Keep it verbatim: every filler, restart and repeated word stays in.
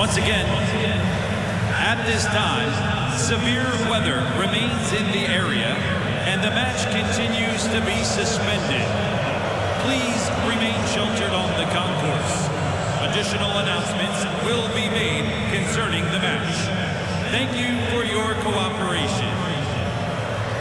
Once again, at this time, severe weather remains in the area and the match continues to be suspended. Please remain sheltered on the concourse. Additional announcements will be made concerning the match. Thank you for your cooperation.